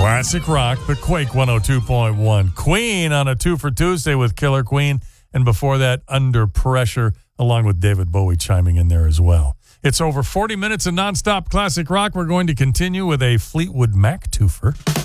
Classic rock, but Quake 102.1. Queen on a 2 for Tuesday with Killer Queen. And before that, Under Pressure, along with David Bowie chiming in there as well. It's over 40 minutes of nonstop classic rock. We're going to continue with a Fleetwood Mac twofer.